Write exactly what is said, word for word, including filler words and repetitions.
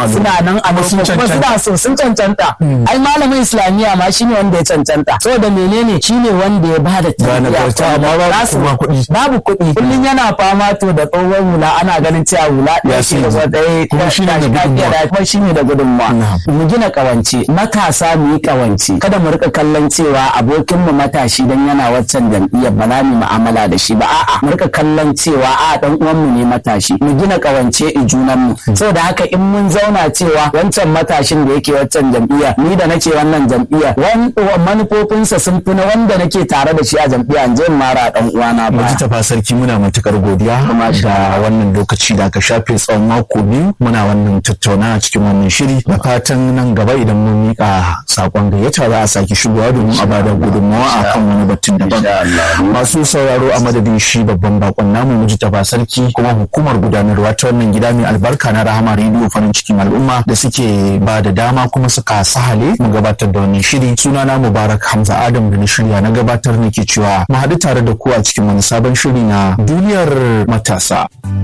suna nan a kuma suna so sun cancanta ai malamin islamiyya ma shine wanda ya cancanta saboda menene shine wanda ya bada tarbiyya babu kuɗi kullun yana fama to da tsohon hula ana ganin cewa hula ɗaya ce da wadai kuma shine da gudunmawa mu gina kawance matasa mu yi kawance kada mu rika kallon cewa abokin mu matashi dan yana waccan jam'iyyar ba za mu mu'amala da shi ba a'a mu rika kallon cewa a dan uwan mu ne matashi mu gina kawance i junan mu saboda haka in mun zauna cewa wancan matashin da yake waccan jam'iyya ni da nake wannan jam'iyya manufofinsa sun fi na wanda nake tare da shi a jam'iyya in je in mara dan uwana ba. Mujtaba Sarki muna matukar godiya da wannan lokaci da aka shafe tsawon mako biyu muna wannan tattauna a cikin wannan shiri da fatan nan gaba idan mun mika sakon gayyata za a saki shigowa domin a bada gudunmawa a kan wani batun daban. Masu sauraro a madadin shi babban bakon namu Mujtaba Sarki kuma hukumar gudanarwa ta wannan gida mai albarka na Rahama Radio farin cikin al'umma da suke ba da dama kuma suka sahale mu gabatar da wannan shiri. Sunana Mubarak Hamza Adam da na shirya na gabatar nake cewa mu haɗu tare da ku a cikin wani sabon shiri na duniyar matasa.